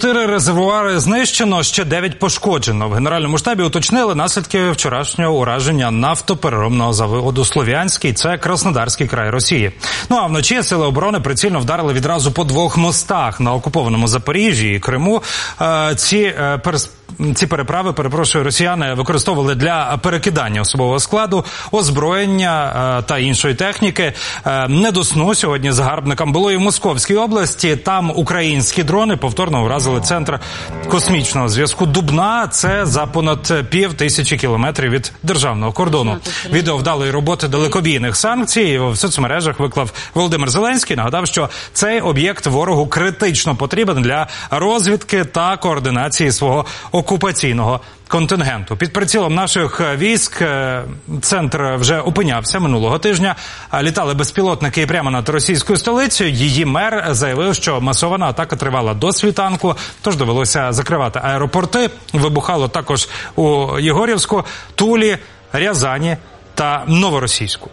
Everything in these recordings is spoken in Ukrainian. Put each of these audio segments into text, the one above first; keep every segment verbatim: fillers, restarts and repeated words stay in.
Чотири резервуари знищено, ще дев'ять пошкоджено. В Генеральному штабі уточнили наслідки вчорашнього ураження нафтопереробного заводу «Слов'янський». Це Краснодарський край Росії. Ну а вночі сили оборони прицільно вдарили відразу по двох мостах на окупованому Запоріжжі і Криму. Ці перс... Ці переправи, перепрошую, росіяни використовували для перекидання особового складу, озброєння та іншої техніки. Не до сну сьогодні загарбникам було і в Московській області. Там українські дрони повторно вразили центр космічного зв'язку Дубна. Це за понад пів тисячі кілометрів від державного кордону. Відео вдалої роботи далекобійних санкцій в соцмережах виклав Володимир Зеленський. Нагадав, що цей об'єкт ворогу критично потрібен для розвідки та координації свого окупаційного контингенту. Під прицілом наших військ центр вже опинявся минулого тижня. Літали безпілотники і прямо над російською столицею. Її мер заявив, що масована атака тривала до світанку, тож довелося закривати аеропорти. Вибухало також у Єгорівську, Тулі, Рязані та Новоросійську.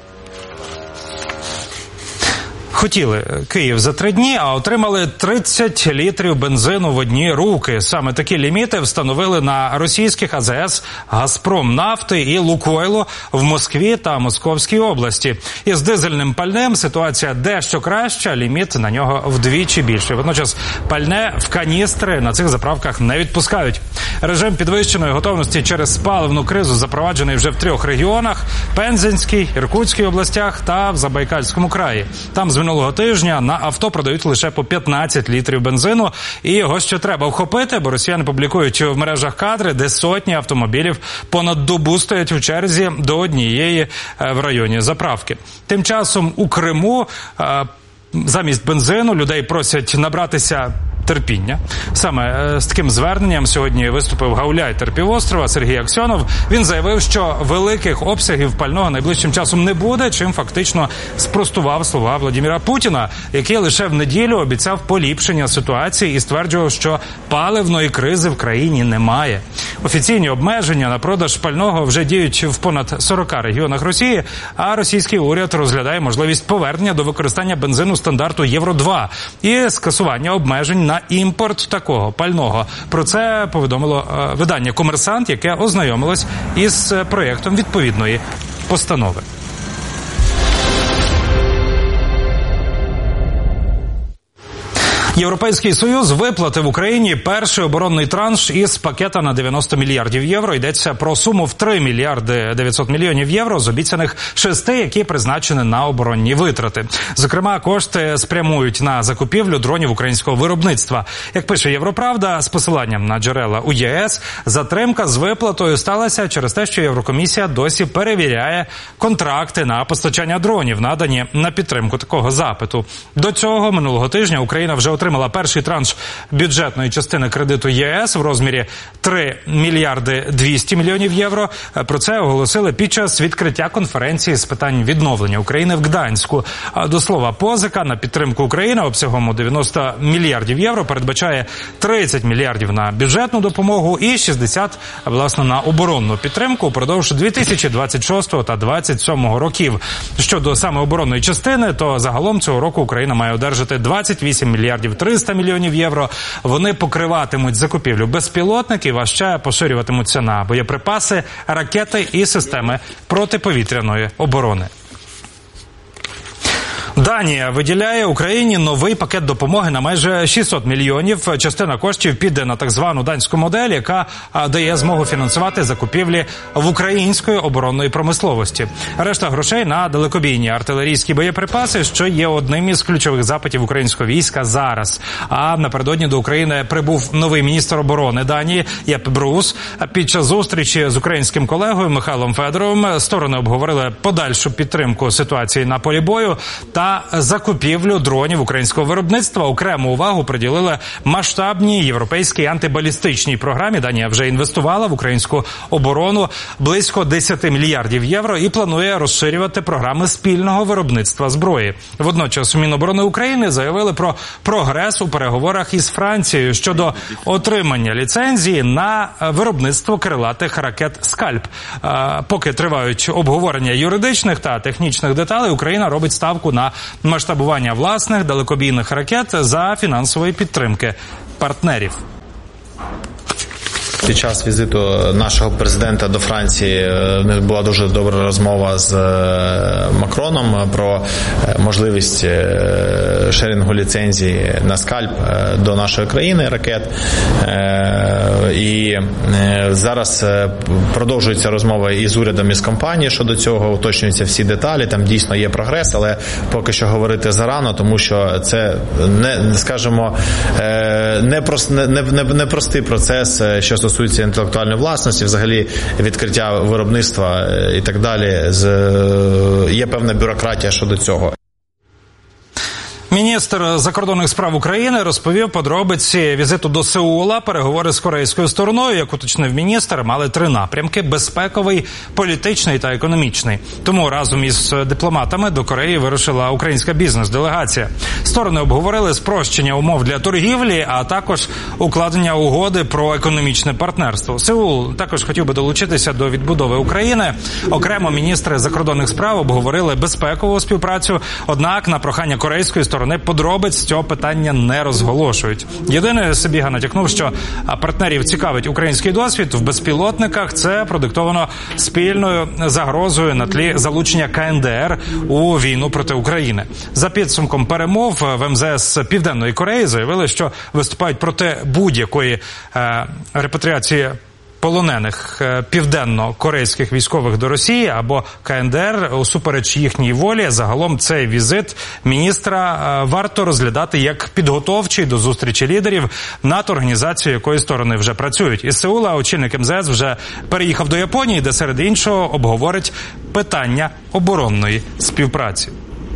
Хотіли Київ за три дні, а отримали тридцять літрів бензину в одні руки. Саме такі ліміти встановили на російських АЗС «Газпромнафти» і «Лукойлу» в Москві та Московській області. Із дизельним пальним ситуація дещо краща, ліміт на нього вдвічі більше. Водночас пальне в каністри на цих заправках не відпускають. Режим підвищеної готовності через паливну кризу запроваджений вже в трьох регіонах – Пензенській, Іркутській областях та в Забайкальському краї. Там з минулого тижня на авто продають лише по п'ятнадцять літрів бензину, і його ще треба вхопити, бо росіяни публікують в мережах кадри, де сотні автомобілів понад добу стоять у черзі до однієї в районі заправки. Тим часом у Криму замість бензину людей просять набратися терпіння. Саме з таким зверненням сьогодні виступив гауляйтер півострова Сергій Аксьонов. Він заявив, що великих обсягів пального найближчим часом не буде, чим фактично спростував слова Владимира Путіна, який лише в неділю обіцяв поліпшення ситуації і стверджував, що паливної кризи в країні немає. Офіційні обмеження на продаж пального вже діють в понад сорока регіонах Росії, а російський уряд розглядає можливість повернення до використання бензину стандарту Євро два і скасування обмежень на на імпорт такого пального. Про це повідомило е, видання «Комерсант», яке ознайомилось із проєктом відповідної постанови. Європейський Союз виплатив Україні перший оборонний транш із пакета на дев'яносто мільярдів євро. Йдеться про суму в три мільярди дев'ятсот мільйонів євро з обіцяних шести, які призначені на оборонні витрати. Зокрема, кошти спрямують на закупівлю дронів українського виробництва. Як пише Європравда, з посиланням на джерела у ЄС, затримка з виплатою сталася через те, що Єврокомісія досі перевіряє контракти на постачання дронів, надані на підтримку такого запиту. До цього минулого тижня Україна вже отримала перший транш бюджетної частини кредиту ЄС в розмірі три мільярди двісті мільйонів євро. Про це оголосили під час відкриття конференції з питань відновлення України в Гданську. До слова, позика на підтримку України обсягом у дев'яносто мільярдів євро передбачає тридцять мільярдів на бюджетну допомогу і шістдесят, власне, на оборонну підтримку упродовж дві тисячі двадцять шостого та двадцять сьомого років. Щодо саме оборонної частини, то загалом цього року Україна має одержати двадцять вісім мільярдів триста мільйонів євро. Вони покриватимуть закупівлю безпілотників, а ще поширюватимуться на боєприпаси, ракети і системи протиповітряної оборони. Данія виділяє Україні новий пакет допомоги на майже шістсот мільйонів. Частина коштів піде на так звану данську модель, яка дає змогу фінансувати закупівлі в української оборонної промисловості. Решта грошей на далекобійні артилерійські боєприпаси, що є одним із ключових запитів українського війська зараз. А напередодні до України прибув новий міністр оборони Данії Єп Брус. Під час зустрічі з українським колегою Михайлом Федоровим сторони обговорили подальшу підтримку ситуації на полі бою та та закупівлю дронів українського виробництва. Окрему увагу приділили масштабній європейській антибалістичній програмі. Данія вже інвестувала в українську оборону близько десять мільярдів євро і планує розширювати програми спільного виробництва зброї. Водночас Міноборони України заявили про прогрес у переговорах із Францією щодо отримання ліцензії на виробництво крилатих ракет «Скальп». Поки тривають обговорення юридичних та технічних деталей, Україна робить ставку на масштабування власних далекобійних ракет за фінансової підтримки партнерів. Під час візиту нашого президента до Франції в них була дуже добра розмова з Макроном про можливість шерінгу ліцензій на скальп до нашої країни ракет. І зараз продовжується розмова і з урядом, і з компанією щодо цього, уточнюються всі деталі, там дійсно є прогрес, але поки що говорити зарано, тому що це, не, скажімо, непростий не, не, не простий процес, що стосується інтелектуальної власності, взагалі відкриття виробництва і так далі. Є певна бюрократія щодо цього. Міністр закордонних справ України розповів подробиці візиту до Сеула. Переговори з корейською стороною, як уточнив міністр, мали три напрямки – безпековий, політичний та економічний. Тому разом із дипломатами до Кореї вирушила українська бізнес-делегація. Сторони обговорили спрощення умов для торгівлі, а також укладення угоди про економічне партнерство. Сеул також хотів би долучитися до відбудови України. Окремо міністри закордонних справ обговорили безпекову співпрацю, однак на прохання корейської сторони Вони подробиць цього питання не розголошують. Єдине, Сибіга натякнув, що партнерів цікавить український досвід в безпілотниках. Це продиктовано спільною загрозою на тлі залучення ка ен де ер у війну проти України. За підсумком перемов в ем зе ес Південної Кореї заявили, що виступають проти будь-якої е, репатріації полонених південно-корейських військових до Росії або ка ен де ер усупереч їхній волі. Загалом цей візит міністра варто розглядати як підготовчий до зустрічі лідерів, над організацією якої сторони вже працюють. Із Сеула очільник ем зе ес вже переїхав до Японії, де серед іншого обговорить питання оборонної співпраці.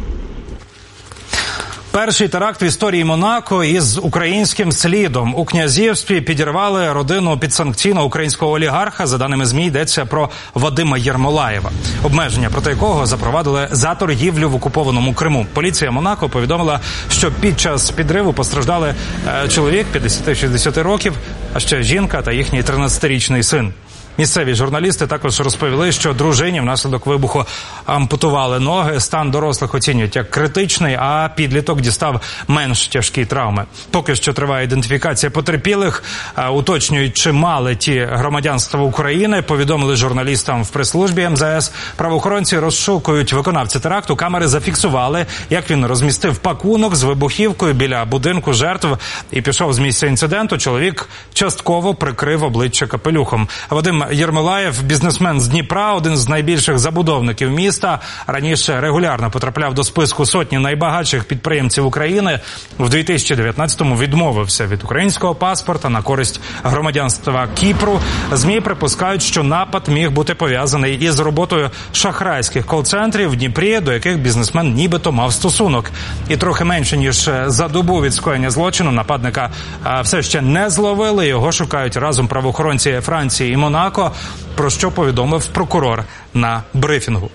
Перший теракт в історії Монако із українським слідом. У князівстві підірвали родину підсанкційного українського олігарха. За даними ЗМІ, йдеться про Вадима Єрмолаєва, обмеження проти якого запровадили за торгівлю в окупованому Криму. Поліція Монако повідомила, що під час підриву постраждали чоловік п'ятдесят-шістдесят років, а ще жінка та їхній тринадцятирічний син. Місцеві журналісти також розповіли, що дружині внаслідок вибуху ампутували ноги. Стан дорослих оцінюють як критичний, а підліток дістав менш тяжкі травми. Поки що триває ідентифікація потерпілих. Уточнюють, чи мали ті громадянство України. Повідомили журналістам в прес-службі ем зе ес. Правоохоронці розшукують виконавця теракту. Камери зафіксували, як він розмістив пакунок з вибухівкою біля будинку жертв і пішов з місця інциденту. Чоловік частково прикрив обличчя капелюхом. Вадим Єрмолаєв – бізнесмен з Дніпра, один з найбільших забудовників міста. Раніше регулярно потрапляв до списку сотні найбагатших підприємців України. В дві тисячі дев'ятнадцятому відмовився від українського паспорта на користь громадянства Кіпру. ЗМІ припускають, що напад міг бути пов'язаний із роботою шахрайських кол-центрів в Дніпрі, до яких бізнесмен нібито мав стосунок. І трохи менше, ніж за добу від скоєння злочину, нападника все ще не зловили. Його шукають разом правоохоронці Франції і Монако, про що повідомив прокурор на брифінгу.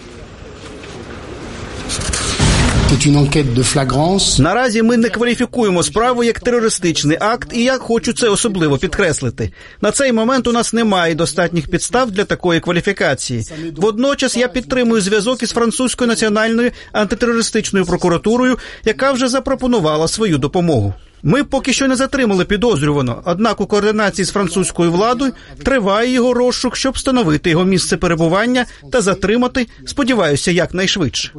Наразі ми не кваліфікуємо справу як терористичний акт, і я хочу це особливо підкреслити. На цей момент у нас немає достатніх підстав для такої кваліфікації. Водночас я підтримую зв'язок із Французькою національною антитерористичною прокуратурою, яка вже запропонувала свою допомогу. Ми поки що не затримали підозрюваного, однак у координації з французькою владою триває його розшук, щоб встановити його місце перебування та затримати, сподіваюся, якнайшвидше.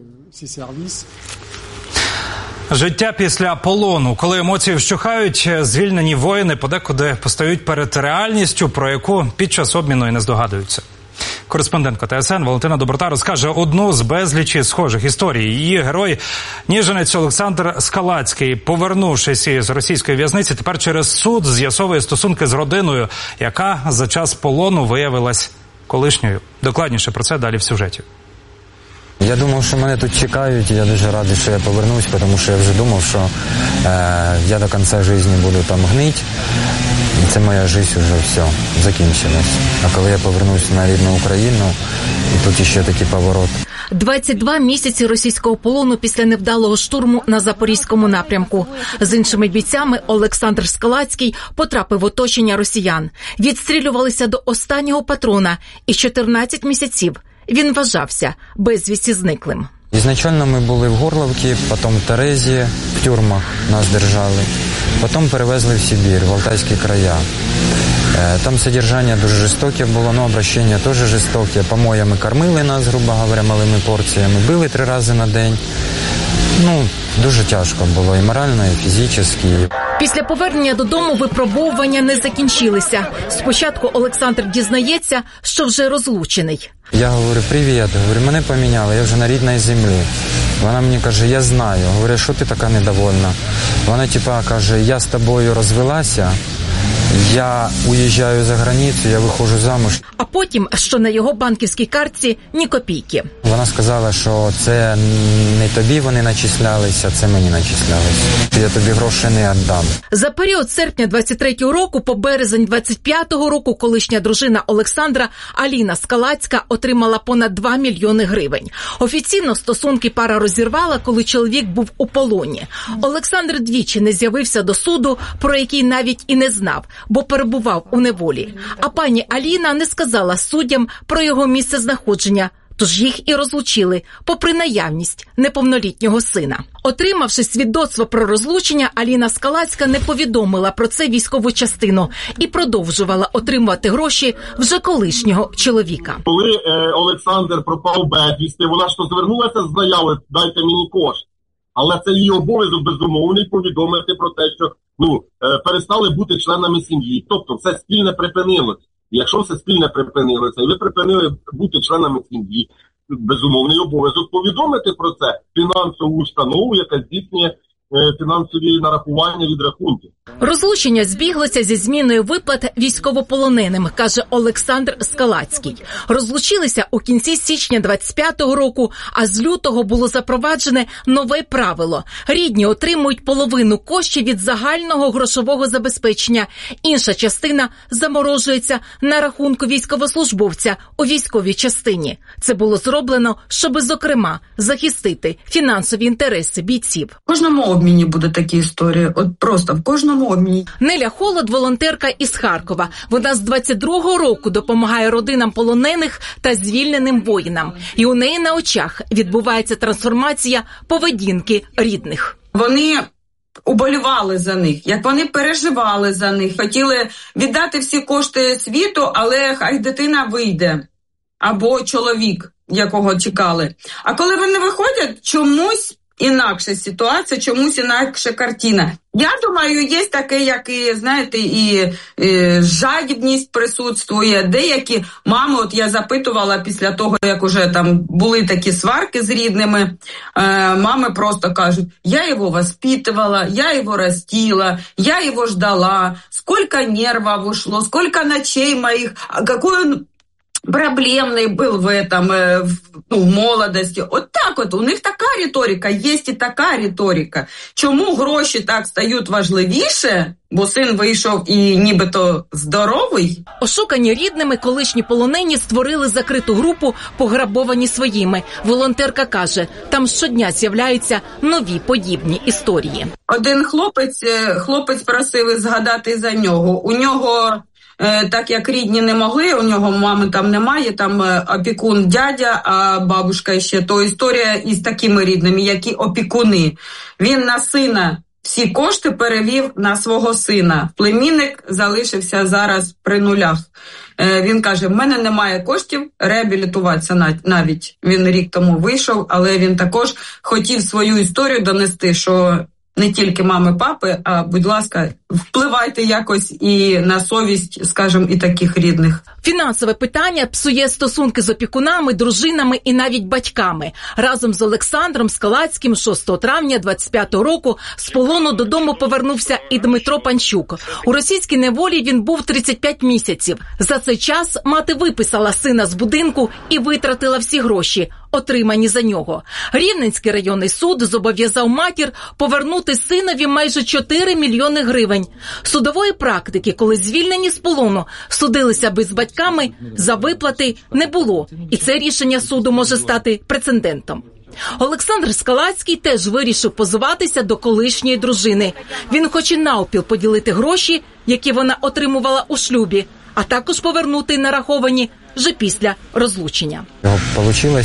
Життя після полону. Коли емоції вщухають, звільнені воїни подекуди постають перед реальністю, про яку під час обміну і не здогадуються. Кореспондентка те ес ен Валентина Доброта розкаже одну з безлічі схожих історій. Її герой – ніженець Олександр Скалацький. Повернувшись із російської в'язниці, тепер через суд з'ясовує стосунки з родиною, яка за час полону виявилась колишньою. Докладніше про це далі в сюжеті. Я думав, що мене тут чекають, і я дуже радий, що я повернусь, тому що я вже думав, що е, я до кінця життя буду там гнити, і це моя життя вже все, закінчилась. А коли я повернусь на рідну Україну, і тут ще такий поворот. двадцять два місяці російського полону після невдалого штурму на Запорізькому напрямку. З іншими бійцями Олександр Скалацький потрапив в оточення росіян. Відстрілювалися до останнього патрона, і чотирнадцять місяців він вважався безвісті зниклим. Ізначально ми були в Горловці, потім в Терезі, в тюрмах нас держали. Потім перевезли в Сибір, в Алтайські края. Там содержання дуже жорстоке було, но обращення теж жорстоке. Помоями кормили нас, грубо говоря, малими порціями, били три рази на день. Ну, дуже тяжко було і морально, і фізично. Після повернення додому випробовування не закінчилися. Спочатку Олександр дізнається, що вже розлучений. Я говорю, привіт, говорю, мене поміняли, я вже на рідній землі. Вона мені каже, я знаю. Говорю, що ти така недовольна? Вона типа каже, я з тобою розвелася, я уїжджаю за границю, я виходжу замуж. А потім, що на його банківській картці ні копійки. Вона сказала, що це не тобі вони начислялися, це мені начислялися. Я тобі гроші не віддам. За період серпня двадцять третього року по березень двадцять п'ятого року колишня дружина Олександра Аліна Скалацька отримала понад два мільйони гривень. Офіційно стосунки пара розірвала, коли чоловік був у полоні. Олександр двічі не з'явився до суду, про який навіть і не знав, бо перебував у неволі. А пані Аліна не сказала суддям про його місце знаходження, тож їх і розлучили, попри наявність неповнолітнього сина. Отримавши свідоцтво про розлучення, Аліна Скалацька не повідомила про це військову частину і продовжувала отримувати гроші вже колишнього чоловіка. Коли е, Олександр пропав безвісти, вона ж то звернулася з заявою «дайте мені кошти». Але це її обов'язок безумовний повідомити про те, що ну, е, перестали бути членами сім'ї. Тобто все спільне припинилося. Якщо все спільне припинилося, і ви припинили бути членами сім'ї, безумовний обов'язок повідомити про це фінансову установу, яка здійснює фінансові нарахування від рахунків. Розлучення збіглося зі зміною виплат військовополоненим, каже Олександр Скалацький. Розлучилися у кінці січня двадцять п'ятого року, а з лютого було запроваджене нове правило. Рідні отримують половину коштів від загального грошового забезпечення. Інша частина заморожується на рахунку військовослужбовця у військовій частині. Це було зроблено, щоб, зокрема, захистити фінансові інтереси бійців. В кожному обміні буде такі історії. От просто в кожному обміні. Неля Холод – волонтерка із Харкова. Вона з двадцять другого року допомагає родинам полонених та звільненим воїнам. І у неї на очах відбувається трансформація поведінки рідних. Вони уболівали за них, як вони переживали за них. Хотіли віддати всі кошти світу, але хай дитина вийде. Або чоловік, якого чекали. А коли вони виходять, чомусь інакша ситуація, чомусь інакша картина. Я думаю, є таке, як і, знаєте, і, і жадібність присутствує. Деякі мами, от я запитувала після того, як уже там були такі сварки з рідними, е, мами просто кажуть, я його воспитувала, я його растила, я його ждала, сколько нервов ушло, сколько ночей моих, какой он проблемный был в этом, ну, в молодости. От так от, у них така риторика, є і така риторика. Чому гроші так стають важливіше? Бо син вийшов і нібито здоровий. Ошукані рідними колишні полонені створили закриту групу «Пограбовані своїми». Волонтерка каже, там щодня з'являються нові подібні історії. Один хлопець, хлопець просив згадати за нього. У нього... Так як рідні не могли, у нього мами там немає, там опікун дядя, а бабушка ще, то історія із такими рідними, які опікуни. Він на сина всі кошти перевів на свого сина. Племінник залишився зараз при нулях. Він каже, в мене немає коштів реабілітуватися навіть. Він рік тому вийшов, але він також хотів свою історію донести, що не тільки мами, папи, а, будь ласка, впливайте якось і на совість, скажімо, і таких рідних. Фінансове питання псує стосунки з опікунами, дружинами і навіть батьками. Разом з Олександром Скалацьким шостого травня двадцять п'ятого року з полону додому повернувся і Дмитро Панчук. У російській неволі він був тридцять п'ять місяців. За цей час мати виписала сина з будинку і витратила всі гроші, отримані за нього. Рівненський районний суд зобов'язав матір повернути синові майже чотири мільйони гривень. Судової практики, коли звільнені з полону судилися би з батьками, за виплати не було. І це рішення суду може стати прецедентом. Олександр Скалацький теж вирішив позиватися до колишньої дружини. Він хоче навпіл поділити гроші, які вона отримувала у шлюбі, а також повернути нараховані вже після розлучення. Вийшло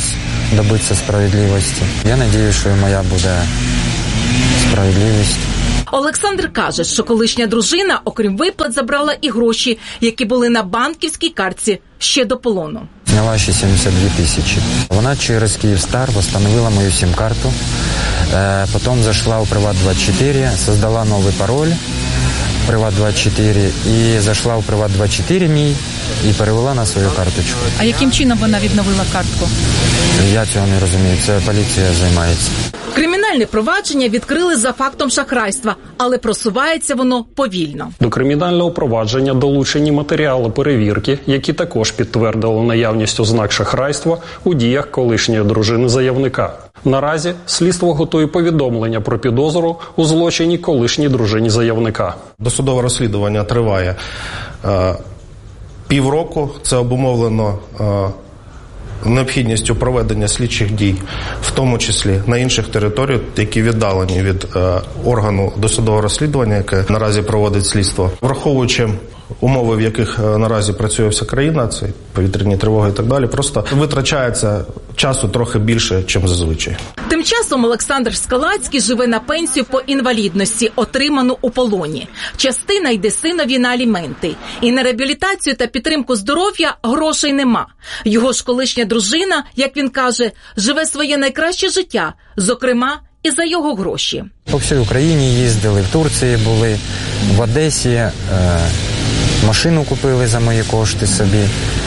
добитися справедливості. Я сподіваюся, що і моя буде справедливість. Олександр каже, що колишня дружина, окрім виплат, забрала і гроші, які були на банківській картці ще до полону. Зняла ще сімдесят дві тисячі. Вона через Київстар встановила мою сим-карту, потім зайшла у Приват двадцять чотири, создала новий пароль Приват двадцять чотири і зайшла у Приват двадцять чотири мій і перевела на свою карточку. А яким чином вона відновила картку? Я цього не розумію, це поліція займається. Кримінальне провадження відкрили за фактом шахрайства, але просувається воно повільно. До кримінального провадження долучені матеріали перевірки, які також підтвердили наявність ознак шахрайства у діях колишньої дружини заявника. Наразі слідство готує повідомлення про підозру у злочині колишній дружині заявника. Досудове розслідування триває е, півроку. Це обумовлено е, необхідністю проведення слідчих дій, в тому числі на інших територіях, які віддалені від е, органу досудового розслідування, яке наразі проводить слідство. Враховуючи умови, в яких е, наразі працює вся країна, це повітряні тривоги і так далі, просто витрачається часу трохи більше, ніж зазвичай. Тим часом Олександр Скалацький живе на пенсію по інвалідності, отриману у полоні. Частина йде синові на аліменти. І на реабілітацію та підтримку здоров'я грошей нема. Його ж колишня дружина, як він каже, живе своє найкраще життя, зокрема і за його гроші. По всій Україні їздили, в Турції були, в Одесі, е, машину купили за мої кошти собі.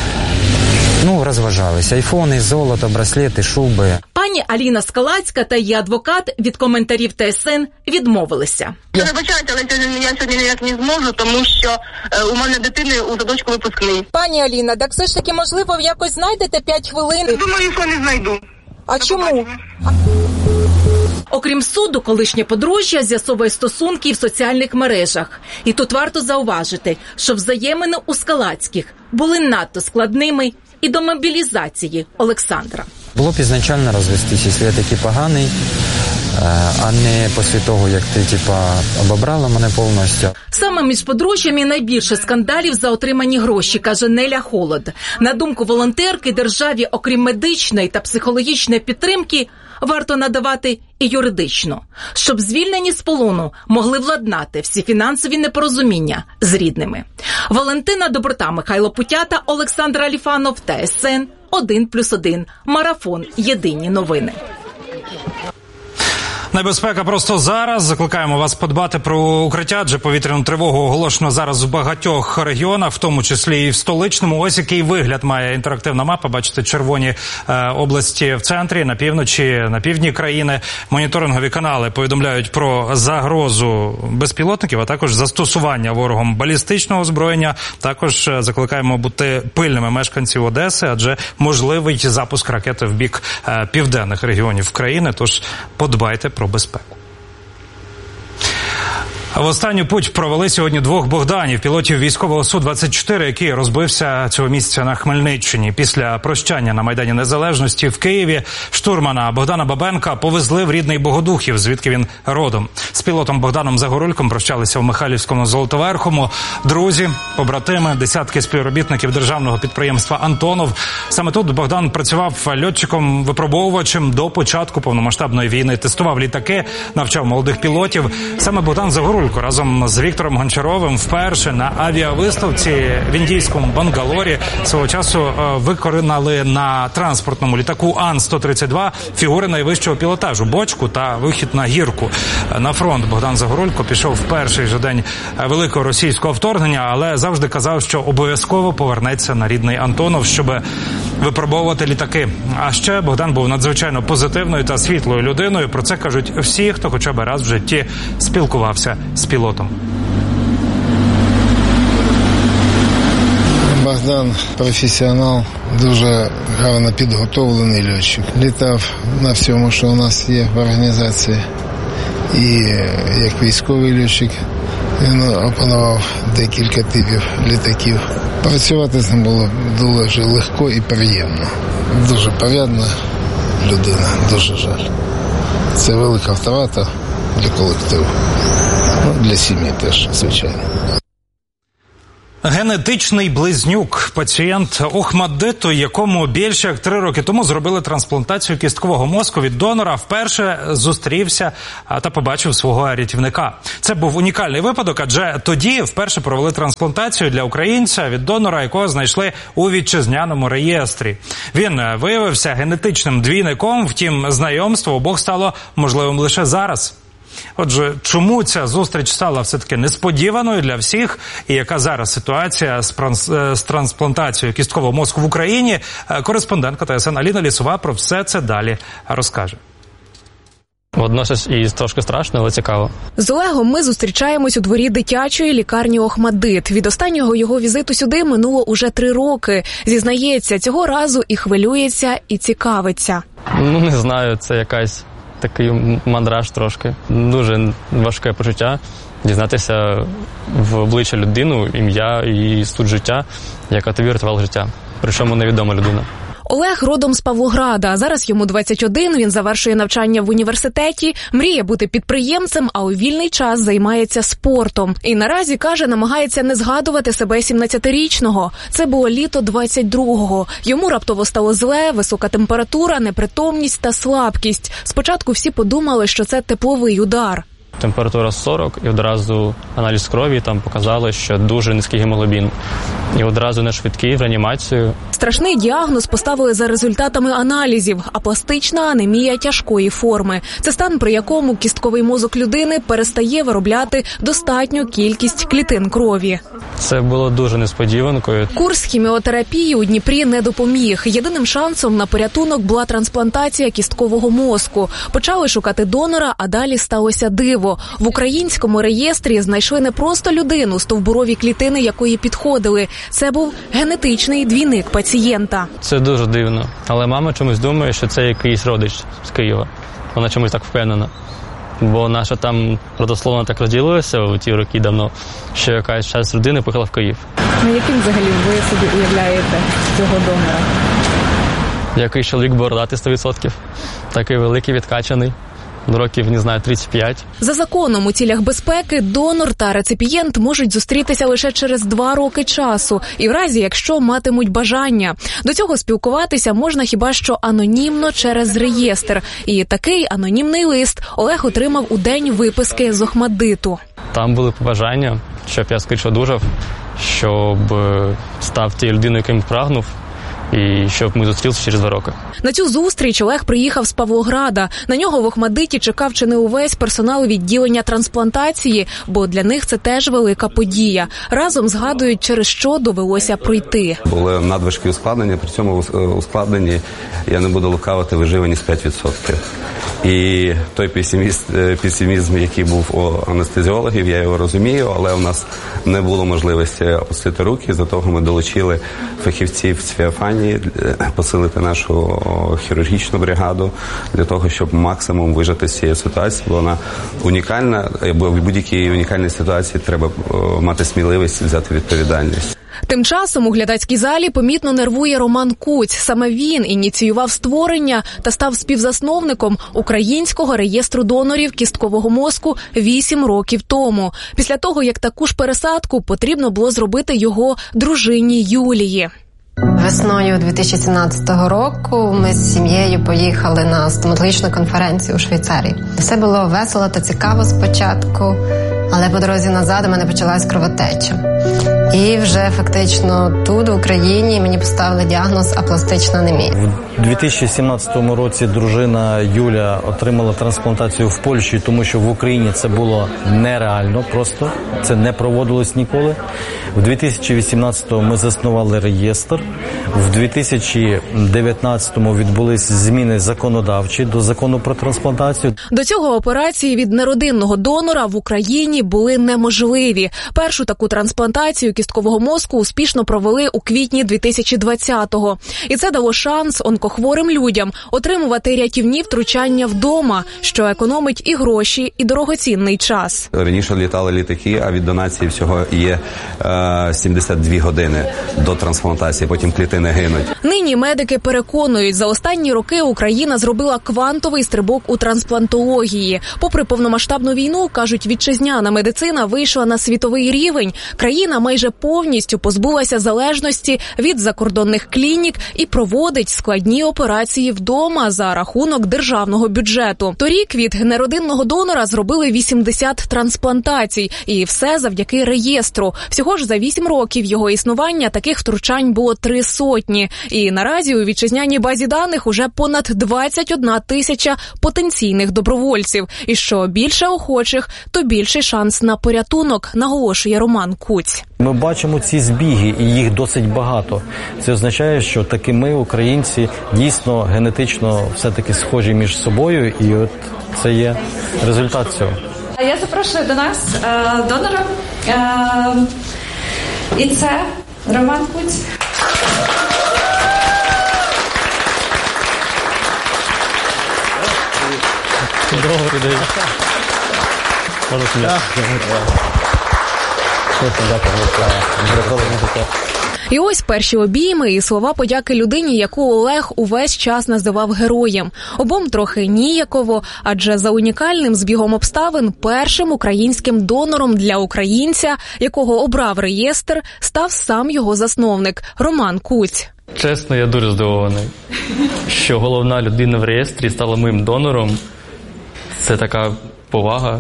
Ну, розважалися. Айфони, золото, браслети, шуби. Пані Аліна Скалацька та її адвокат від коментарів Т С Н відмовилися. Я вибачайте, але я сьогодні ніяк не зможу, тому що е, у мене дитини у садочку випускний. Пані Аліна, так все ж таки, можливо, якось знайдете п'ять хвилин? Думаю, що не знайду. А До чому? побачення. Окрім суду, колишнє подружжя з'ясовує стосунки в соціальних мережах. І тут варто зауважити, що взаємини у Скалацьких були надто складними і до мобілізації Олександра. Було б ізначально розвестись, якщо я такий поганий, а не після того, як ти типа обобрала мене повністю. Саме між подружжями найбільше скандалів за отримані гроші, каже Неля Холод. На думку волонтерки, державі, окрім медичної та психологічної підтримки, варто надавати і юридичну, щоб звільнені з полону могли владнати всі фінансові непорозуміння з рідними. Валентина Доброта, Михайло Путята, Олександр Аліфанов, Т С Н, один плюс один, Марафон, Єдині новини. Небезпека просто зараз. Закликаємо вас подбати про укриття, адже повітряну тривогу оголошено зараз в багатьох регіонах, в тому числі і в столичному. Ось який вигляд має інтерактивна мапа. Бачите, червоні е, області в центрі, на півночі, на півдні країни. Моніторингові канали повідомляють про загрозу безпілотників, а також застосування ворогом балістичного озброєння. Також закликаємо бути пильними мешканців Одеси, адже можливий запуск ракети в бік е, південних регіонів країни. Тож подбайте про безпеку. В останню путь провели сьогодні двох Богданів, пілотів військового Су двадцять чотири, який розбився цього місяця на Хмельниччині. Після прощання на Майдані Незалежності в Києві штурмана Богдана Бабенка повезли в рідний Богодухів, звідки він родом. З пілотом Богданом Загорульком прощалися в Михайлівському Золотоверхому. Друзі, побратими, десятки співробітників державного підприємства «Антонов». Саме тут Богдан працював льотчиком-випробовувачем до початку повномасштабної війни. Тестував літаки, навчав молодих пілотів. Саме Богдан Загорулько разом з Віктором Гончаровим вперше на авіавиставці в індійському Бангалорі свого часу виконали на транспортному літаку Ан сто тридцять два фігури найвищого пілотажу, бочку та вихід на гірку. На фронт Богдан Загорулько пішов в перший же день великого російського вторгнення, але завжди казав, що обов'язково повернеться на рідний Антонов, щоб випробовувати літаки. А ще Богдан був надзвичайно позитивною та світлою людиною. Про це кажуть всі, хто хоча б раз в житті спілкувався з пілотом. Богдан професіонал, дуже гарно підготовлений льотчик. Літав на всьому, що у нас є в організації. І як військовий льотчик він опанував декілька типів літаків. Працювати з ним було дуже легко і приємно. Дуже порядна людина, дуже жаль. Це велика втрата для колективу. Ну, для сім'ї теж, звичайно. Генетичний близнюк, пацієнт Охмаддиту, якому більше як три роки тому зробили трансплантацію кісткового мозку від донора, вперше зустрівся та побачив свого рятівника. Це був унікальний випадок, адже тоді вперше провели трансплантацію для українця від донора, якого знайшли у вітчизняному реєстрі. Він виявився генетичним двійником, втім знайомство обох стало можливим лише зараз. Отже, чому ця зустріч стала все-таки несподіваною для всіх, і яка зараз ситуація з, з трансплантацією кісткового мозку в Україні, кореспондентка Т С Н Аліна Лісова про все це далі розкаже. Водночас і трошки страшно, але цікаво. З Олегом ми зустрічаємось у дворі дитячої лікарні Охмаддит. Від останнього його візиту сюди минуло уже три роки. Зізнається, цього разу і хвилюється, і цікавиться. Ну, не знаю, це якась такий мандраж трошки. Дуже важке почуття дізнатися в обличчя людину, ім'я і суть життя, яка тобі врятувала життя. Причому невідома людина. Олег родом з Павлограда. Зараз йому двадцять один, він завершує навчання в університеті, мріє бути підприємцем, а у вільний час займається спортом. І наразі, каже, намагається не згадувати себе сімнадцятирічного. Це було літо двадцять другого. Йому раптово стало зле, висока температура, непритомність та слабкість. Спочатку всі подумали, що це тепловий удар. Температура сорок, і одразу аналіз крові там показали, що дуже низький гемоглобін. І одразу на швидкий, в реанімацію. Страшний діагноз поставили за результатами аналізів – апластична анемія тяжкої форми. Це стан, при якому кістковий мозок людини перестає виробляти достатню кількість клітин крові. Це було дуже несподіванкою. Курс хіміотерапії у Дніпрі не допоміг. Єдиним шансом на порятунок була трансплантація кісткового мозку. Почали шукати донора, а далі сталося диво. В українському реєстрі знайшли не просто людину, стовбурові клітини якої підходили. Це був генетичний двійник пацієнта. Це дуже дивно. Але мама чомусь думає, що це якийсь родич з Києва. Вона чомусь так впевнена. Бо наша там родословна так розділилася у ті роки давно, що якась частина родини поїхала в Київ. Ну яким взагалі ви собі уявляєте цього донора? Який чоловік бородатий сто відсотків. Такий великий, відкачаний. Років, не знаю, тридцять п'ять. За законом у цілях безпеки донор та реципієнт можуть зустрітися лише через два роки часу. І в разі, якщо матимуть бажання. До цього спілкуватися можна хіба що анонімно через реєстр. І такий анонімний лист Олег отримав у день виписки з Охмаддиту. Там були побажання, щоб я скоріше одужав, щоб став тією людиною, яким прагнув. І щоб ми зустрілися через два роки. На цю зустріч Олег приїхав з Павлограда. На нього в Охмаддиті чекав чи не увесь персонал відділення трансплантації, бо для них це теж велика подія. Разом згадують, через що довелося пройти. Були надважкі ускладнення, при цьому ускладненні, я не буду лукавити, виживаність п'ять відсотків. І той песимізм, песимізм, який був у анестезіологів, я його розумію, але у нас не було можливості опустити руки, за того ми долучили фахівців з Феофанії, посилити нашу хірургічну бригаду для того, щоб максимум вижити з цієї ситуації, бо вона унікальна, бо в будь-якій унікальній ситуації треба мати сміливість взяти відповідальність. Тим часом у глядацькій залі помітно нервує Роман Куць. Саме він ініціював створення та став співзасновником Українського реєстру донорів кісткового мозку вісім років тому. Після того, як таку ж пересадку потрібно було зробити його дружині Юлії. Весною дві тисячі сімнадцятого року ми з сім'єю поїхали на стоматологічну конференцію у Швейцарії. Все було весело та цікаво спочатку, але по дорозі назад у мене почалась кровотеча. І вже фактично тут, в Україні, мені поставили діагноз апластична анемія. У дві тисячі сімнадцятому році дружина Юля отримала трансплантацію в Польщі, тому що в Україні це було нереально просто, це не проводилось ніколи. В дві тисячі вісімнадцятому ми заснували реєстр. В дві тисячі дев'ятнадцятому відбулись зміни законодавчі до закону про трансплантацію. До цього операції від неродинного донора в Україні були неможливі. Першу таку трансплантацію кісткового мозку успішно провели у квітні дві тисячі двадцятого. І це дало шанс онкохворим людям отримувати рятівні втручання вдома, що економить і гроші, і дорогоцінний час. Раніше літали літаки, а від донації всього є е, сімдесят дві години до трансплантації, потім клітини гинуть. Нині медики переконують, за останні роки Україна зробила квантовий стрибок у трансплантології. Попри повномасштабну війну, кажуть, вітчизняна медицина вийшла на світовий рівень. Країна майже майже повністю позбулася залежності від закордонних клінік і проводить складні операції вдома за рахунок державного бюджету. Торік від неродинного донора зробили вісімдесят трансплантацій, і все завдяки реєстру. Всього ж за вісім років його існування таких втручань було три сотні. І наразі у вітчизняній базі даних уже понад двадцять одна тисяча потенційних добровольців. І що більше охочих, то більший шанс на порятунок, наголошує Роман Куць. Ми бачимо ці збіги, і їх досить багато. Це означає, що таки ми, українці, дійсно генетично все-таки схожі між собою, і от це є результат цього. Я запрошую до нас е, донора, е, і це Роман Куць. Добрий день. Можна сміятися. І ось перші обійми і слова подяки людині, яку Олег увесь час називав героєм. Обом трохи ніяково, адже за унікальним збігом обставин першим українським донором для українця, якого обрав реєстр, став сам його засновник – Роман Куць. Чесно, я дуже здивований, що головна людина в реєстрі стала моїм донором. Це така повага.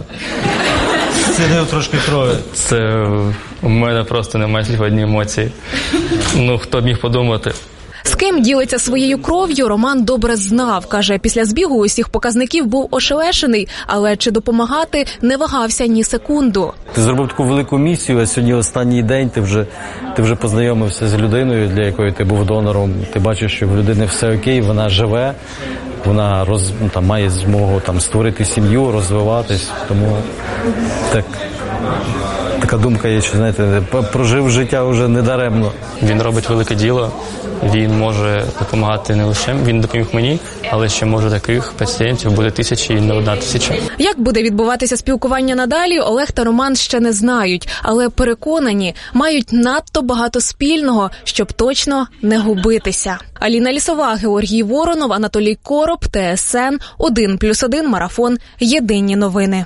Це трошки крові. Це у мене просто немає слів, одні емоції. Ну, хто б міг подумати. З ким ділиться своєю кров'ю, Роман добре знав. Каже, після збігу усіх показників був ошелешений, але чи допомагати не вагався ні секунду. Ти зробив таку велику місію, а сьогодні останній день ти вже, ти вже познайомився з людиною, для якої ти був донором. Ти бачиш, що в людини все окей, вона живе, вона роз, ну, там, має змогу там, створити сім'ю, розвиватись. Тому так, така думка є, що, знаєте, прожив життя вже недаремно. Він робить велике діло. Він може допомагати не лише, він допоміг мені, але ще може таких пацієнтів буде тисячі і не одна тисяча. Як буде відбуватися спілкування надалі, Олег та Роман ще не знають, але переконані, мають надто багато спільного, щоб точно не губитися. Аліна Лісова, Георгій Воронов, Анатолій Короб, ТСН, один плюс один, Марафон, Єдині новини.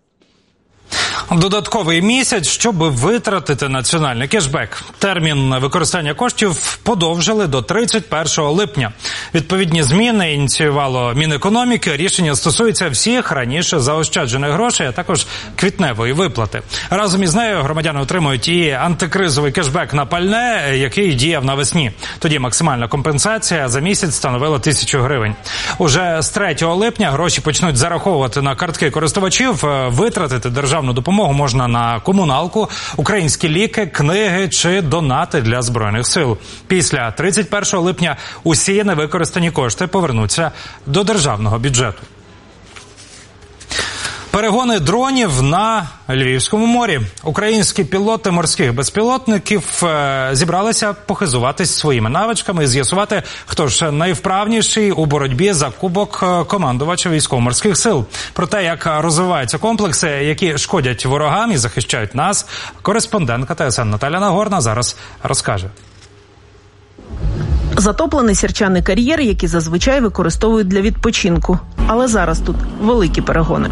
Додатковий місяць, щоб витратити національний кешбек. Термін використання коштів подовжили до тридцять першого липня. Відповідні зміни ініціювало Мінекономіки. Рішення стосується всіх раніше заощаджених грошей, а також квітневої виплати. Разом із нею громадяни отримують і антикризовий кешбек на пальне, який діяв навесні. Тоді максимальна компенсація за місяць становила тисячу гривень. Уже з третього липня гроші почнуть зараховувати на картки користувачів. Витратити державну допомогу можна на комуналку, українські ліки, книги чи донати для Збройних сил. Після тридцять першого липня усі невикористані кошти повернуться до державного бюджету. Перегони дронів на Львівському морі. Українські пілоти морських безпілотників зібралися похизуватись своїми навичками і з'ясувати, хто ж найвправніший у боротьбі за кубок командувача військово-морських сил. Про те, як розвиваються комплекси, які шкодять ворогам і захищають нас, кореспондентка ТСН Наталя Нагорна зараз розкаже. Затоплений сірчаний кар'єр, який зазвичай використовують для відпочинку. Але зараз тут великі перегони.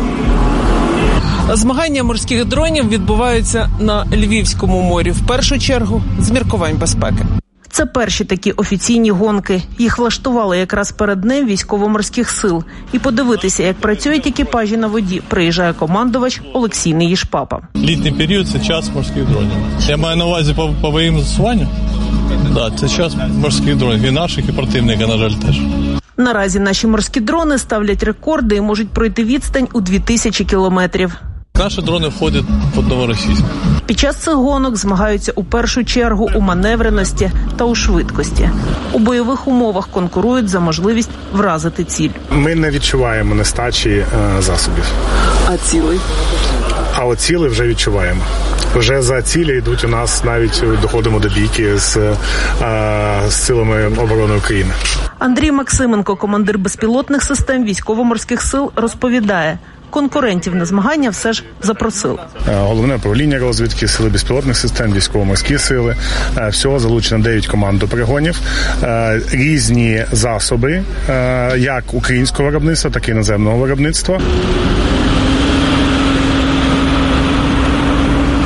Змагання морських дронів відбуваються на Львівському морі. В першу чергу з міркувань безпеки. Це перші такі офіційні гонки. Їх влаштували якраз перед Днем військово-морських сил. І подивитися, як працюють екіпажі на воді, приїжджає командувач Олексій Неїшпапа. Літній період – це час морських дронів. Я маю на увазі по, по моїм застосуванню. Так, це час морських дронів. І наших, і противника, на жаль, теж. Наразі наші морські дрони ставлять рекорди і можуть пройти відстань у дві тисячі кілометрів. Наші дрони входять під новоросійськ. Під час цих гонок змагаються у першу чергу у маневреності та у швидкості. У бойових умовах конкурують за можливість вразити ціль. Ми не відчуваємо нестачі е, засобів. А цілей? А от цілі вже відчуваємо. Вже за цілі йдуть у нас, навіть доходимо до бійки з, е, з силами оборони України. Андрій Максименко, командир безпілотних систем військово-морських сил, розповідає, конкурентів на змагання все ж запросили. Головне управління розвідки, сили безпілотних систем, військово-морські сили. Всього залучено дев'ять команд до перегонів. Різні засоби, як українського виробництва, так і іноземного виробництва. З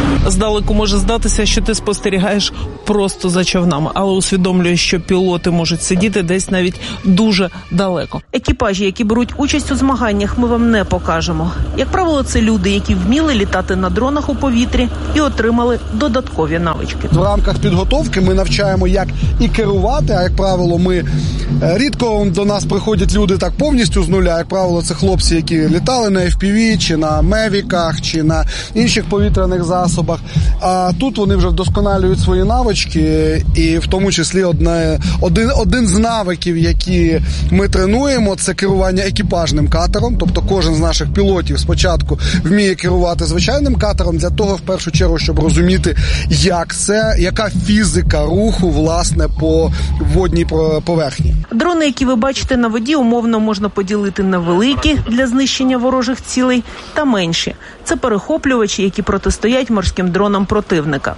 Здалеку може здатися, що ти спостерігаєш просто за човнами, але усвідомлюєш, що пілоти можуть сидіти десь навіть дуже далеко. Екіпажі, які беруть участь у змаганнях, ми вам не покажемо. Як правило, це люди, які вміли літати на дронах у повітрі і отримали додаткові навички. В рамках підготовки ми навчаємо, як і керувати, а як правило, ми рідко до нас приходять люди так повністю з нуля. Як правило, це хлопці, які літали на еф пі ві, чи на мевіках, чи на інших повітряних засобах. А тут вони вже вдосконалюють свої навички, і в тому числі одне, один, один з навиків, які ми тренуємо, це керування екіпажним катером. Тобто кожен з наших пілотів спочатку вміє керувати звичайним катером для того, в першу чергу, щоб розуміти, як це, яка фізика руху, власне, по водній поверхні. Дрони, які ви бачите на воді, умовно можна поділити на великі для знищення ворожих цілей та менші. Це перехоплювачі, які протистоять морським дронам противника.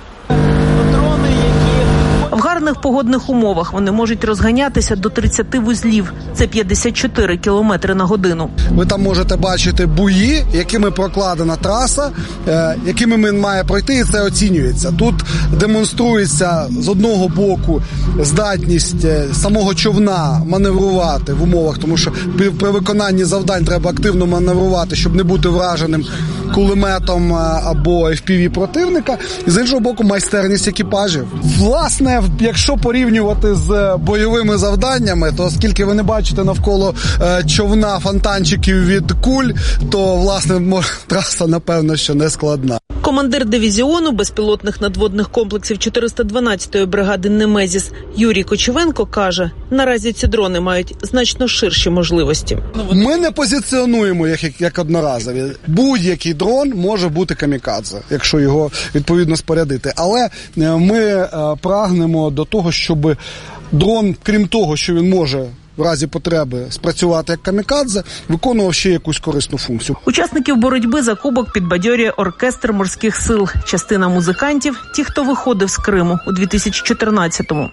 В гарних погодних умовах вони можуть розганятися до тридцять вузлів. Це п'ятдесят чотири кілометри на годину. Ви там можете бачити буї, якими прокладена траса, якими він має пройти, і це оцінюється. Тут демонструється з одного боку здатність самого човна маневрувати в умовах, тому що при виконанні завдань треба активно маневрувати, щоб не бути враженим кулеметом або еф пі ві противника. І з іншого боку, майстерність екіпажів. Власне, якщо порівнювати з бойовими завданнями, то оскільки ви не бачите навколо човна фонтанчиків від куль, то, власне, траса, напевно, що не складна. Командир дивізіону безпілотних надводних комплексів чотириста дванадцятої бригади «Немезіс» Юрій Кочевенко каже, наразі ці дрони мають значно ширші можливості. Ми не позиціонуємо їх як одноразові. Будь-який дрон може бути камікадзе, якщо його відповідно спорядити. Але ми прагнемо до того, щоб дрон, крім того, що він може в разі потреби спрацювати як камікадзе, виконував ще якусь корисну функцію. Учасників боротьби за кубок підбадьорює оркестр морських сил. Частина музикантів – ті, хто виходив з Криму у дві тисячі чотирнадцятому.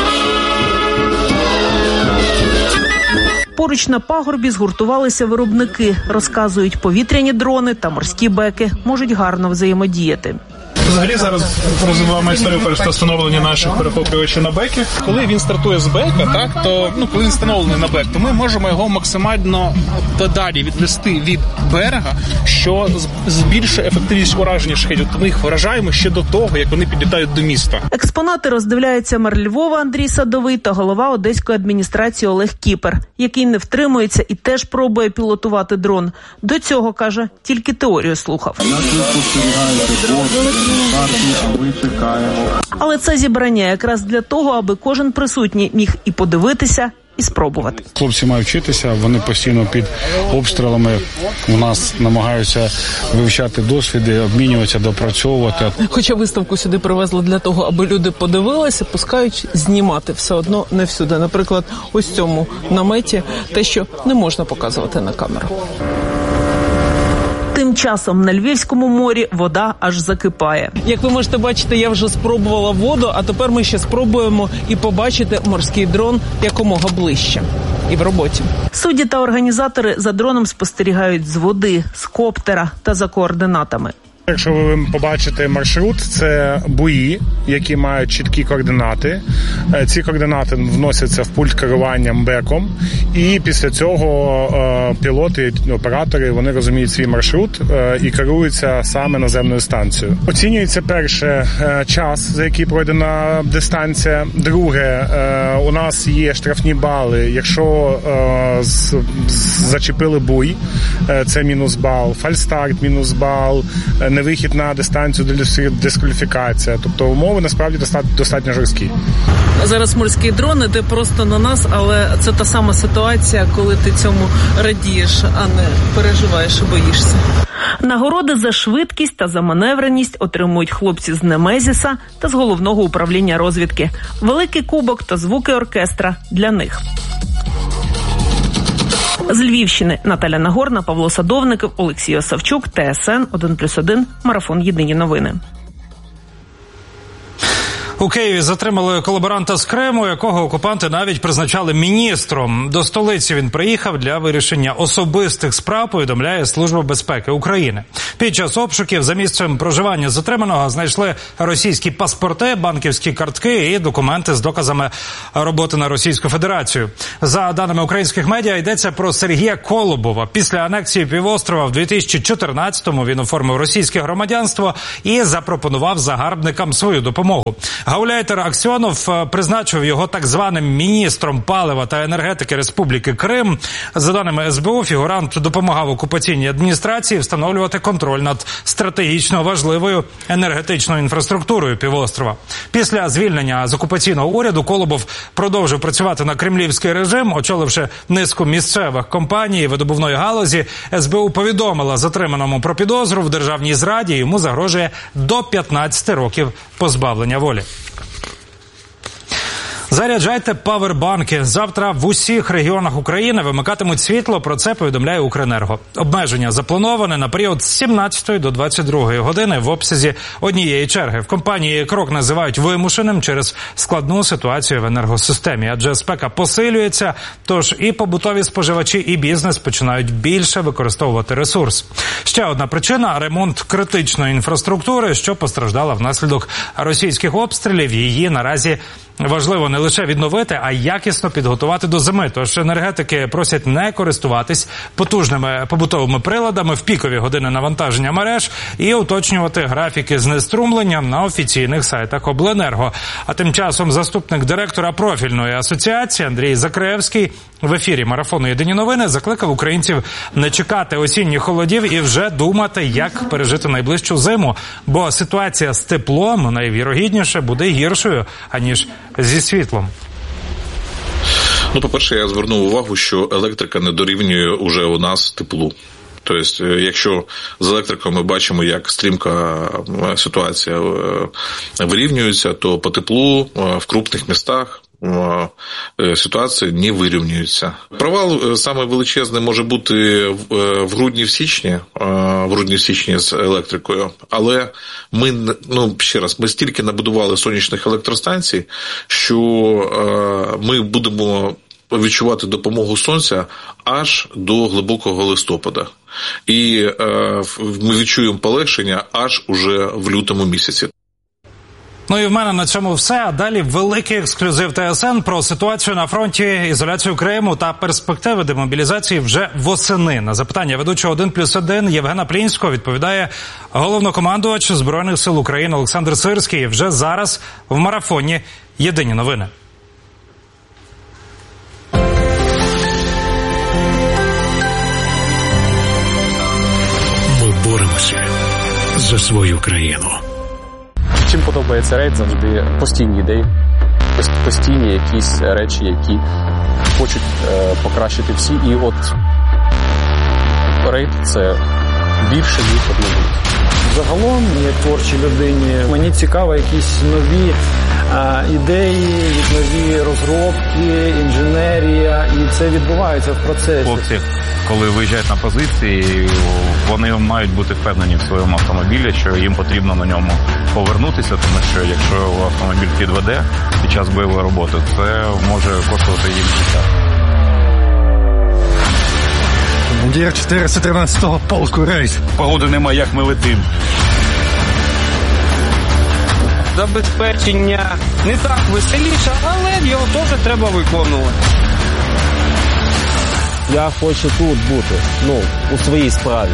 Поруч на пагорбі згуртувалися виробники. Розказують, повітряні дрони та морські беки можуть гарно взаємодіяти. Взагалі зараз розвиваємо історію встановлення наших перехоплювачів на беки. Коли він стартує з бека, так, то ну коли він встановлений на бек, то ми можемо його максимально подалі відвести від берега, що збільшує ефективність ураження шахедів. Ми їх вражаємо ще до того, як вони підлітають до міста. Експонати роздивляються мер Львова Андрій Садовий та голова одеської адміністрації Олег Кіпер, який не втримується і теж пробує пілотувати дрон. До цього, каже, тільки теорію слухав. Але це зібрання якраз для того, аби кожен присутній міг і подивитися, і спробувати. Хлопці мають вчитися, вони постійно під обстрілами у нас намагаються вивчати досвіди, обмінюватися, допрацьовувати. Хоча виставку сюди привезли для того, аби люди подивилися, пускають знімати все одно не всюди. Наприклад, ось в цьому наметі те, що не можна показувати на камеру. Тим часом на Львівському морі вода аж закипає. Як ви можете бачити, я вже спробувала воду, а тепер ми ще спробуємо і побачити морський дрон якомога ближче. І в роботі. Судді та організатори за дроном спостерігають з води, з коптера та за координатами. Якщо ви побачите маршрут, це буї, які мають чіткі координати. Ці координати вносяться в пульт керування беком, і після цього пілоти, оператори, вони розуміють свій маршрут і керуються саме наземною станцією. Оцінюється перше час, за який пройдена дистанція. Друге, у нас є штрафні бали. Якщо зачепили буй, це мінус бал, фальстарт мінус бал, невихід на дистанцію, дискваліфікація. Тобто умови насправді достатньо, достатньо жорсткі. Зараз морський дрон іде просто на нас, але це та сама ситуація, коли ти цьому радієш, а не переживаєш і боїшся. Нагороди за швидкість та за маневреність отримують хлопці з Немезіса та з Головного управління розвідки. Великий кубок та звуки оркестра для них. З Львівщини Наталя Нагорна, Павло Садовников, Олексій Осавчук, Т С Н один плюс один, Марафон Єдині новини. У Києві затримали колаборанта з Криму, якого окупанти навіть призначали міністром. До столиці він приїхав для вирішення особистих справ, повідомляє Служба безпеки України. Під час обшуків за місцем проживання затриманого знайшли російські паспорти, банківські картки і документи з доказами роботи на Російську Федерацію. За даними українських медіа, йдеться про Сергія Колобова. Після анексії півострова в дві тисячі чотирнадцятому він оформив російське громадянство і запропонував загарбникам свою допомогу. Гауляйтер Аксьонов призначив його так званим міністром палива та енергетики Республіки Крим. За даними ес бе у, фігурант допомагав окупаційній адміністрації встановлювати контроль над стратегічно важливою енергетичною інфраструктурою півострова. Після звільнення з окупаційного уряду Колобов продовжив працювати на кремлівський режим, очоливши низку місцевих компаній видобувної галузі. ес бе у повідомила затриманому про підозру в державній зраді, йому загрожує до п'ятнадцяти років позбавлення волі. Заряджайте павербанки. Завтра в усіх регіонах України вимикатимуть світло, про це повідомляє Укренерго. Обмеження заплановане на період з сімнадцятої до двадцять другої години в обсязі однієї черги. В компанії крок називають вимушеним через складну ситуацію в енергосистемі, адже спека посилюється, тож і побутові споживачі, і бізнес починають більше використовувати ресурс. Ще одна причина – ремонт критичної інфраструктури, що постраждала внаслідок російських обстрілів. Її наразі важливо не лише відновити, а й якісно підготувати до зими. Тож енергетики просять не користуватись потужними побутовими приладами в пікові години навантаження мереж і уточнювати графіки знеструмлення на офіційних сайтах Обленерго. А тим часом заступник директора профільної асоціації Андрій Закревський в ефірі марафону «Єдині новини» закликав українців не чекати осінніх холодів і вже думати, як пережити найближчу зиму. Бо ситуація з теплом найвірогідніше буде гіршою, аніж зі світлом. Ну, по-перше, я звернув увагу, що електрика не дорівнює уже у нас теплу. Тобто, якщо з електрикою ми бачимо, як стрімка ситуація вирівнюється, то по теплу в крупних містах ситуація не вирівнюється. Провал саме величезний може бути в грудні, в січні, в грудні, в січні з електрикою, але ми, ну, ще раз, ми стільки набудували сонячних електростанцій, що ми будемо відчувати допомогу сонця аж до глибокого листопада. І ми відчуємо полегшення аж уже в лютому місяці. Ну і в мене на цьому все. А далі великий ексклюзив Те Ес Ен про ситуацію на фронті, ізоляцію Криму та перспективи демобілізації вже восени. На запитання ведучого один плюс один Євгена Плінського відповідає головнокомандувач Збройних сил України Олександр Сирський. Вже зараз в марафоні «Єдині новини». Ми боремося за свою країну. Чим подобається рейд, завжди постійні ідеї, постійні якісь речі, які хочуть е, покращити всі. І от рейд – це більше, ніж однозначно. Загалом, як творчій людині, мені цікаво якісь нові а, ідеї, нові розробки, інженерія, і це відбувається в процесі. Хлопці, коли виїжджають на позиції, вони мають бути впевнені в своєму автомобілі, що їм потрібно на ньому повернутися, тому що якщо автомобіль підведе під час бойової роботи, це може коштувати їм життя. Командир чотириста тринадцятого полку рейс. Погоди немає, як ми летим. Забезпечення не так веселіше, але його теж треба виконувати. Я хочу тут бути, ну, у своїй справі.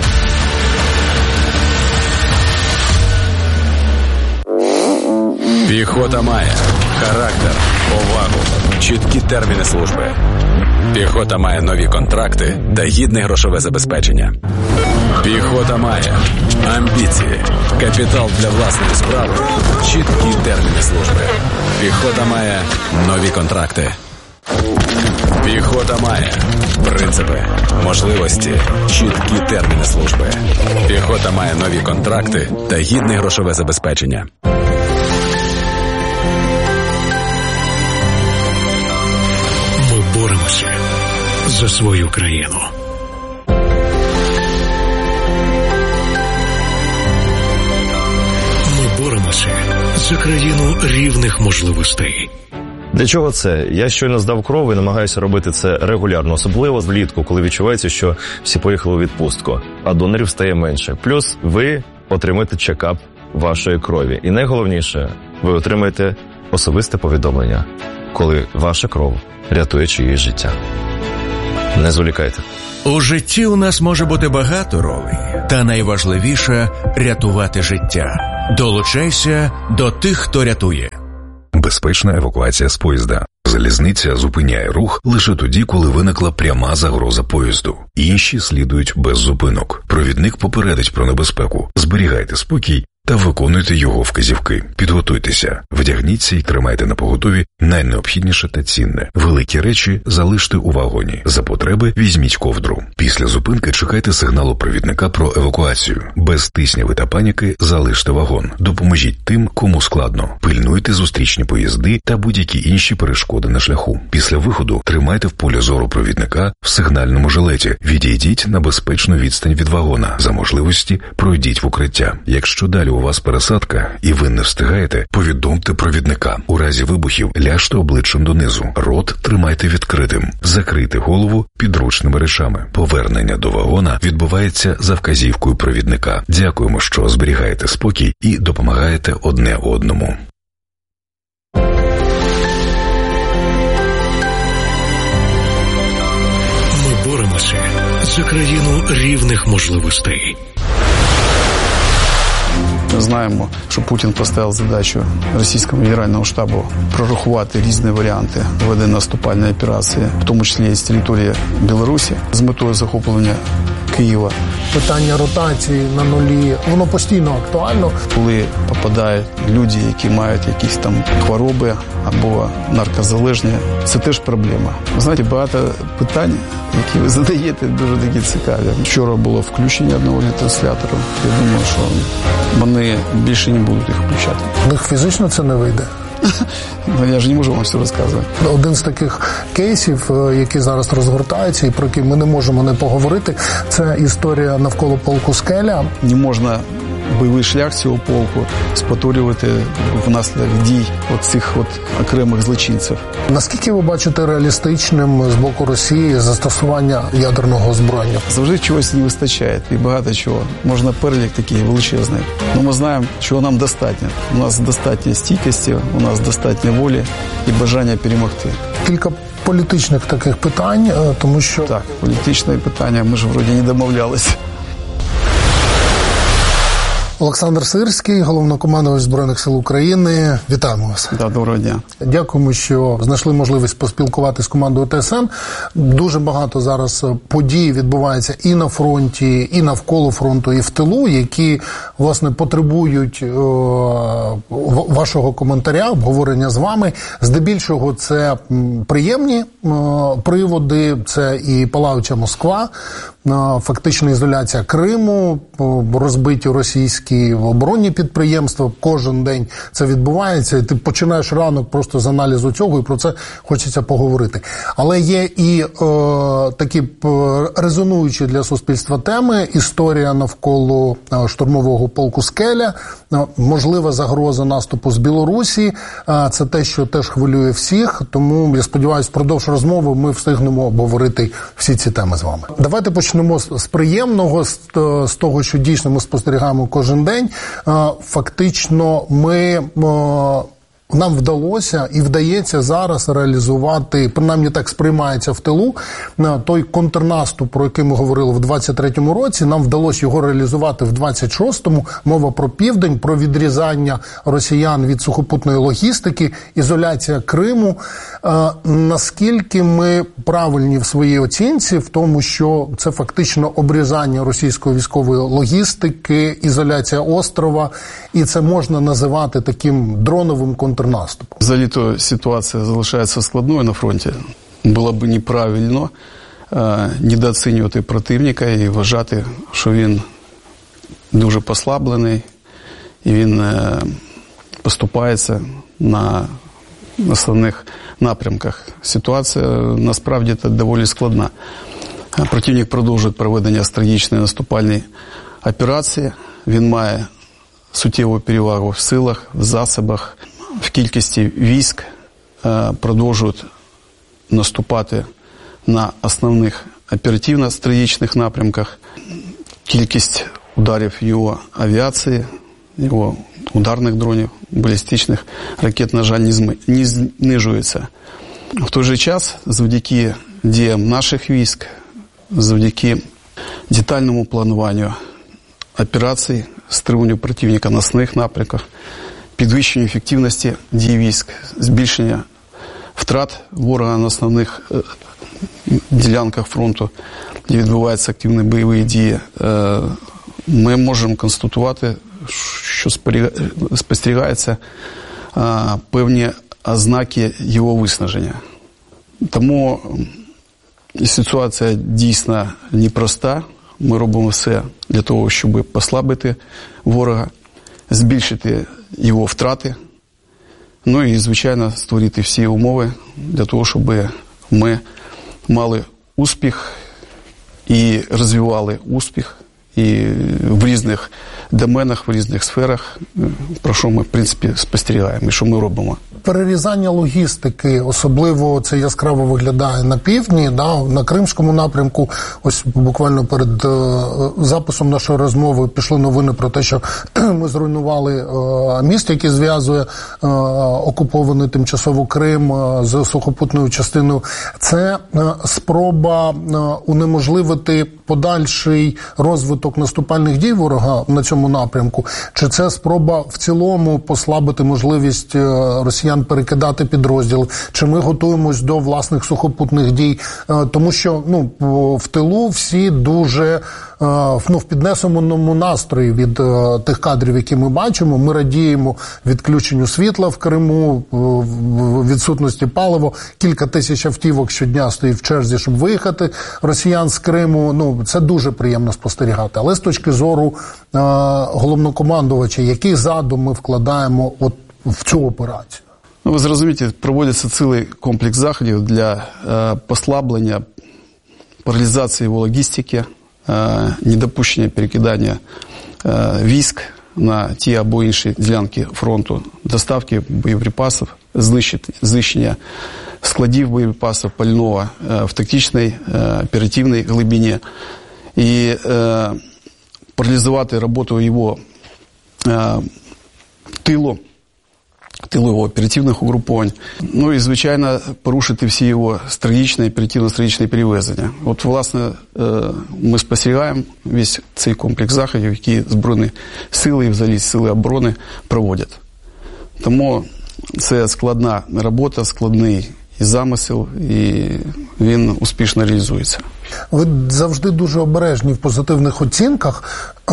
Піхота має характер, повагу, чіткі терміни служби. Піхота має нові контракти та гідне грошове забезпечення. Піхота має амбіції, капітал для власної справи, чіткі терміни служби. Піхота має нові контракти. Піхота має принципи, можливості, чіткі терміни служби. Піхота має нові контракти та гідне грошове забезпечення. Ми боремося за свою країну. Ми боремося за країну рівних можливостей. Для чого це? Я щойно здав кров і намагаюся робити це регулярно, особливо влітку, коли відчувається, що всі поїхали у відпустку, а донорів стає менше. Плюс ви отримаєте чекап вашої крові. І найголовніше, ви отримаєте особисте повідомлення, коли ваша кров рятує чиєсь життя. Не зволікайте. У житті у нас може бути багато ролей, та найважливіше – рятувати життя. Долучайся до тих, хто рятує. Безпечна евакуація з поїзда. Залізниця зупиняє рух лише тоді, коли виникла пряма загроза поїзду. Інші слідують без зупинок. Провідник попередить про небезпеку. Зберігайте спокій та виконуйте його вказівки. Підготуйтеся, вдягніться і тримайте на поготові найнеобхідніше та цінне. Великі речі залиште у вагоні. За потреби візьміть ковдру. Після зупинки чекайте сигналу провідника про евакуацію. Без тисняви та паніки залиште вагон. Допоможіть тим, кому складно. Пильнуйте зустрічні поїзди та будь-які інші перешкоди на шляху. Після виходу тримайте в полі зору провідника в сигнальному жилеті. Відійдіть на безпечну відстань від вагона. За можливості пройдіть в укриття. Якщо далі у вас пересадка і ви не встигаєте, повідомте провідника. У разі вибухів ляжте обличчям донизу. Рот тримайте відкритим. Закрийте голову підручними речами. Повернення до вагона відбувається за вказівкою провідника. Дякуємо, що зберігаєте спокій і допомагаєте одне одному. Ми боремося за країну рівних можливостей. Ми знаємо, що Путін поставив задачу російському генеральному штабу прорахувати різні варіанти ведення наступальної операції, в тому числі і з території Білорусі, з метою захоплення Києва. Питання ротації на нулі, воно постійно актуально. Коли попадають люди, які мають якісь там хвороби або наркозалежні, це теж проблема. Ви знаєте, багато питань, які ви задаєте, дуже такі цікаві. Вчора було включення одного ретранслятору. Я думаю, що вони більше не будуть їх включати. У них фізично це не вийде? Ну, я ж не можу вам все розказувати. Один з таких кейсів, які зараз розгортаються і про які ми не можемо не поговорити, це історія навколо полку «Скеля». Не можна бойовий шлях цього полку спотворювати внаслідок дій от цих от окремих злочинців. Наскільки ви бачите реалістичним з боку Росії застосування ядерного озброєння? Завжди чогось не вистачає і багато чого. Можна перелік такий величезний. Але ми знаємо, чого нам достатньо. У нас достатньо стійкості, у нас достатньо волі і бажання перемогти. Кілька політичних таких питань, тому що... Так, політичне питання, ми ж вроді не домовлялися. Олександр Сирський, головнокомандувач Збройних сил України. Вітаємо вас. Да, доброго дня. Дякуємо, що знайшли можливість поспілкуватися з командою ТСН. Дуже багато зараз подій відбувається і на фронті, і навколо фронту, і в тилу, які, власне, потребують о, вашого коментаря, обговорення з вами. Здебільшого це приємні о, приводи, це і палаюча Москва, фактична ізоляція Криму, розбиті російські оборонні підприємства. Кожен день це відбувається, і ти починаєш ранок просто з аналізу цього, і про це хочеться поговорити. Але є і е, такі резонуючі для суспільства теми. Історія навколо штурмового полку «Скеля», можлива загроза наступу з Білорусі. Це те, що теж хвилює всіх, тому, я сподіваюся, впродовж розмови ми встигнемо обговорити всі ці теми з вами. Давайте почнемо з приємного, з того, що дійсно ми спостерігаємо кожен день. Фактично ми... Нам вдалося і вдається зараз реалізувати, принаймні так сприймається в тилу, той контрнаступ, про який ми говорили в двадцять третьому році, нам вдалося його реалізувати в двадцять шостому. Мова про південь, про відрізання росіян від сухопутної логістики, ізоляція Криму. Наскільки ми правильні в своїй оцінці в тому, що це фактично обрізання російської військової логістики, ізоляція острова, і це можна називати таким дроновим контрнаступом? Взагалі-то ситуація залишається складною на фронті. Було б неправильно е, недооцінювати противника і вважати, що він дуже послаблений і він е, поступається на основних напрямках. Ситуація насправді доволі складна. Противник продовжує проведення стратегічної наступальної операції. Він має суттєву перевагу в силах, в засобах, в кількості військ, продовжують наступати на основних оперативно-стратегічних напрямках. Кількість ударів його авіації, його ударних дронів, балістичних ракет, на жаль, не знижується. В той же час, завдяки діям наших військ, завдяки детальному плануванню операцій, стримуванню противника на основних напрямках, підвищенню ефективності дій військ, збільшення втрат ворога на основних ділянках фронту, де відбуваються активні бойові дії, ми можемо констатувати, що спостерігаються певні ознаки його виснаження. Тому ситуація дійсно непроста. Ми робимо все для того, щоб послабити ворога, збільшити його втрати, ну і, звичайно, створити всі умови для того, щоб ми мали успіх і розвивали успіх і в різних доменах, в різних сферах, про що ми, в принципі, спостерігаємо і що ми робимо. Перерізання логістики, особливо це яскраво виглядає на півдні, да, на Кримському напрямку. Ось буквально перед е, записом нашої розмови пішли новини про те, що ми зруйнували е, міст, який зв'язує е, окупований тимчасово Крим е, з сухопутною частиною. Це е, спроба е, унеможливити подальший розвиток наступальних дій ворога на цьому напрямку? Чи це спроба в цілому послабити можливість е, росіян перекидати підрозділи, чи ми готуємось до власних сухопутних дій, тому що ну, в тилу всі дуже ну, в піднесеному настрої від тих кадрів, які ми бачимо. Ми радіємо відключенню світла в Криму, відсутності палива, кілька тисяч автівок щодня стоїть в черзі, щоб виїхати росіян з Криму. Ну, це дуже приємно спостерігати. Але з точки зору головнокомандувача, який задум ми вкладаємо от в цю операцію? Ну, ви зрозумієте, проводиться цілий комплекс заходів для е, послаблення, паралізації його логістики, е, недопущення перекидання е, військ на ті або інші ділянки фронту, доставки боєприпасів, знищення складів боєприпасів, пального е, в тактичній, е, оперативній глибині і е, паралізувати роботу його е, тилу, тилового оперативних угруповань. Ну і, звичайно, порушити всі його стратегічні, оперативно-стратегічні перевезення. От, власне, ми спостерігаємо весь цей комплекс заходів, які Збройні сили і взагалі сили оборони проводять. Тому це складна робота, складний і замисел, і він успішно реалізується. Ви завжди дуже обережні в позитивних оцінках.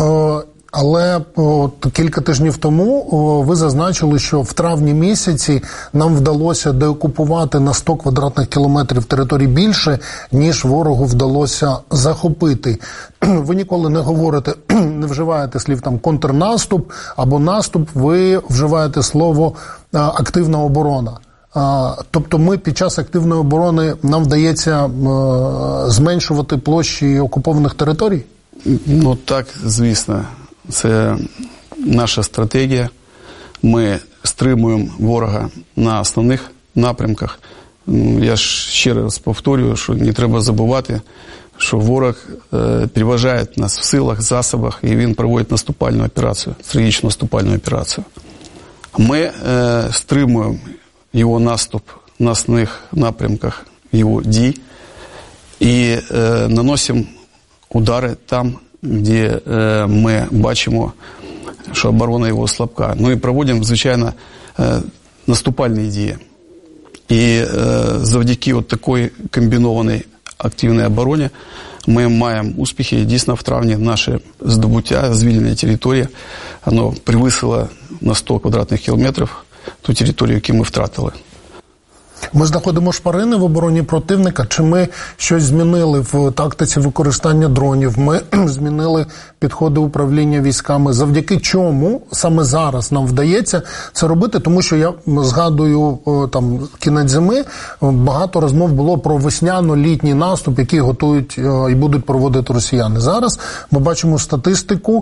Але от, кілька тижнів тому о, ви зазначили, що в травні місяці нам вдалося деокупувати на сто квадратних кілометрів територій більше, ніж ворогу вдалося захопити. Ви ніколи не говорите, не вживаєте слів там контрнаступ або наступ, ви вживаєте слово а, активна оборона. А, тобто ми під час активної оборони нам вдається а, зменшувати площі окупованих територій? Ну так, звісно. Це наша стратегія. Ми стримуємо ворога на основних напрямках. Я ж ще раз повторюю, що не треба забувати, що ворог е, переважає нас в силах, засобах, і він проводить наступальну операцію, стратегічну наступальну операцію. Ми е, стримуємо його наступ на основних напрямках його дій і е, наносимо удари там, де е, ми бачимо, що оборона його слабка. Ну і проводимо, звичайно, е, наступальні дії. І е, завдяки от такої комбінованій активній обороні ми маємо успіхи. І дійсно в травні наше здобуття, звільнення території, воно перевисило на сто квадратних кілометрів ту територію, яку ми втратили. Ми знаходимо шпарини в обороні противника, чи ми щось змінили в тактиці використання дронів, ми змінили підходи управління військами, завдяки чому саме зараз нам вдається це робити, тому що я згадую там кінець зими, багато розмов було про весняно-літній наступ, який готують і будуть проводити росіяни. Зараз ми бачимо статистику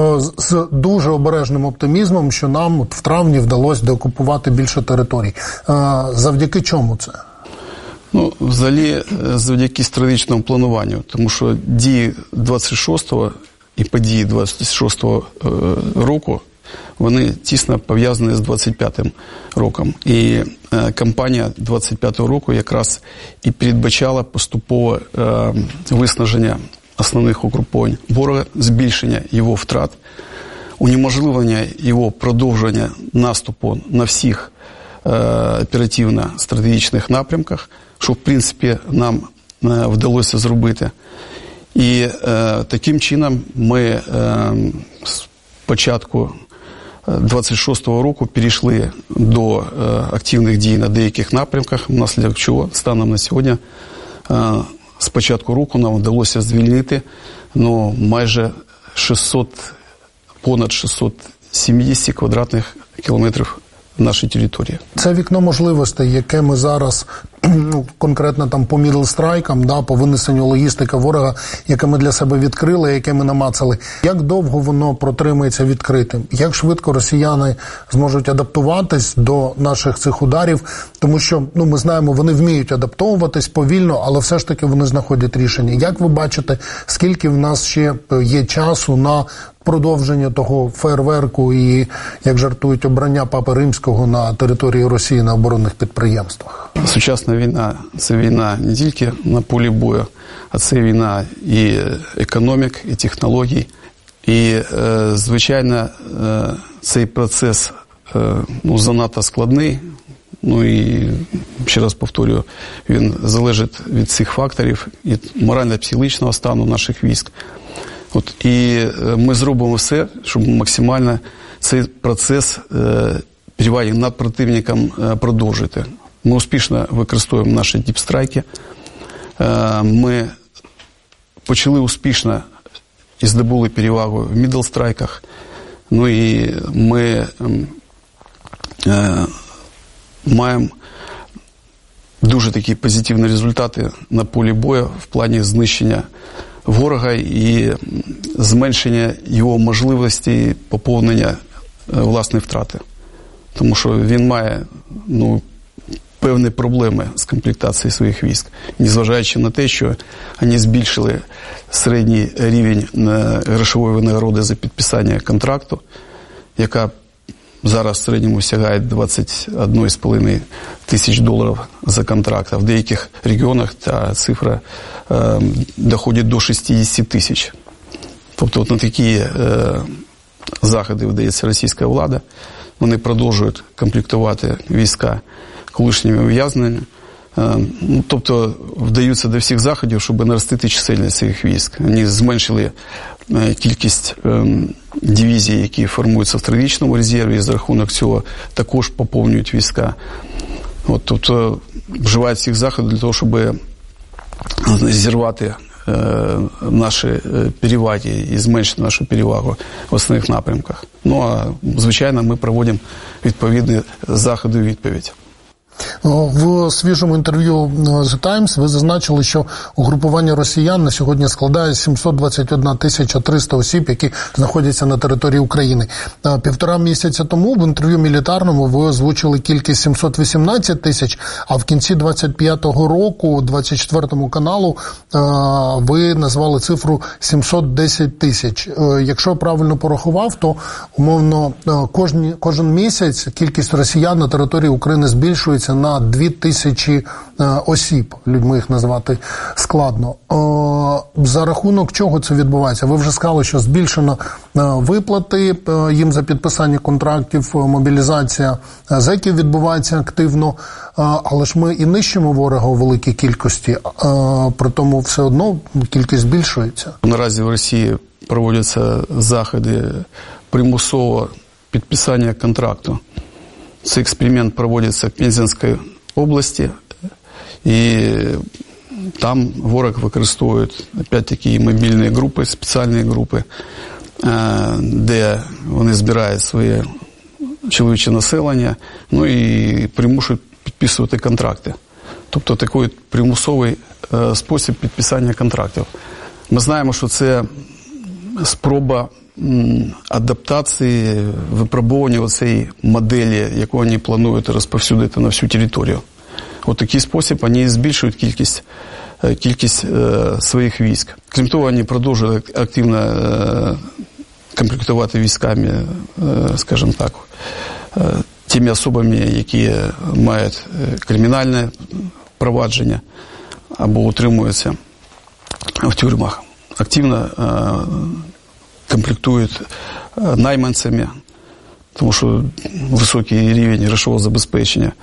з дуже обережним оптимізмом, що нам в травні вдалося деокупувати більше територій. Завдяки чому це? Ну, взагалі, завдяки стратегічному плануванню, тому що дії двадцять шостого і події двадцять шостого року, вони тісно пов'язані з двадцять п'ятим роком. І е, кампанія двадцять п'ятого року якраз і передбачала поступове е, виснаження основних угруповань ворога, збільшення його втрат, унеможливлення його продовження наступу на всіх е, оперативно-стратегічних напрямках, що, в принципі, нам е, вдалося зробити. І е, таким чином ми е, з початку двадцять шостого року перейшли до е, активних дій на деяких напрямках, внаслідок чого станом на сьогодні е, з початку року нам вдалося звільнити ну, майже шістсот, понад шістсот сімдесят квадратних кілометрів нашої території. Це вікно можливостей, яке ми зараз, ну, конкретно там по мідлстрайкам, да, по винесенню логістики ворога, яке ми для себе відкрили, яке ми намацали. Як довго воно протримається відкритим? Як швидко росіяни зможуть адаптуватись до наших цих ударів? Тому що, ну, ми знаємо, вони вміють адаптовуватись повільно, але все ж таки вони знаходять рішення. Як ви бачите, скільки в нас ще є часу на продовження того фейерверку і, як жартують, обрання Папи Римського на території Росії на оборонних підприємствах? Сучасна війна – це війна не тільки на полі бою, а це війна і економік, і технологій. І, е, звичайно, е, цей процес е, ну, занадто складний. Ну і, ще раз повторюю, він залежить від цих факторів, від морально-психологічного стану наших військ. От, і ми зробимо все, щоб максимально цей процес е, переваги над противником е, продовжити. Ми успішно використовуємо наші діпстрайки. Е, ми почали успішно і здобули перевагу в мідлстрайках. Ну і ми е, маємо дуже такі позитивні результати на полі бою в плані знищення ворога і зменшення його можливості поповнення власної втрати. Тому що він має ну, певні проблеми з комплектацією своїх військ, незважаючи на те, що вони збільшили середній рівень грошової винагороди за підписання контракту, яка зараз в середньому сягає двадцять одна з половиною тисяч доларів за контракт, а в деяких регіонах та цифра е, доходить до шістдесят тисяч. Тобто от на такі е, заходи вдається російська влада. Вони продовжують комплектувати війська колишніми ув'язненнями. Е, ну, тобто вдаються до всіх заходів, щоб наростити чисельність своїх військ. Вони зменшили е, кількість е, дивізій, які формуються в стратегічному резерві, і за рахунок цього також поповнюють війська. От, тобто вживають всіх заходів для того, щоб зірвати е, наші переваги і зменшити нашу перевагу в основних напрямках. Ну, а, звичайно, ми проводимо відповідні заходи у відповідь. В свіжому інтерв'ю The Times ви зазначили, що угрупування росіян на сьогодні складає сімсот двадцять одна тисяча триста осіб, які знаходяться на території України. Півтора місяця тому в інтерв'ю мілітарному ви озвучили кількість сімсот вісімнадцять тисяч, а в кінці двадцять п'ятого року, двадцять четвертому каналу, ви назвали цифру сімсот десять тисяч. Якщо я правильно порахував, то умовно кожен, кожен місяць кількість росіян на території України збільшується на дві тисячі осіб, людьми їх назвати складно. За рахунок чого це відбувається? Ви вже сказали, що збільшено виплати їм за підписання контрактів, мобілізація зеків відбувається активно, але ж ми і нищимо ворога у великій кількості, при тому все одно кількість збільшується. Наразі в Росії проводяться заходи примусового підписання контракту. Цей експеримент проводиться Пензенською області. І там ворог використовує, опять-таки, і мобільні групи, спеціальні групи, де вони збирають своє чоловіче населення, ну і примушують підписувати контракти. Тобто такий примусовий спосіб підписання контрактів. Ми знаємо, що це спроба адаптації, випробування цієї моделі, яку вони планують розповсюдити на всю територію. От такий спосіб вони збільшують кількість, кількість е, своїх військ. Крім того, вони продовжують активно е, комплектувати військами, е, скажімо так, е, тими особами, які мають кримінальне провадження або утримуються в тюрмах. Активно е, комплектують е, найманцями, тому що високий рівень грошового забезпечення.